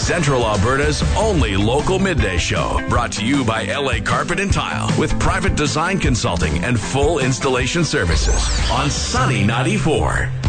Central Alberta's only local midday show. Brought to you by LA Carpet and Tile with private design consulting and full installation services on Sunny 94.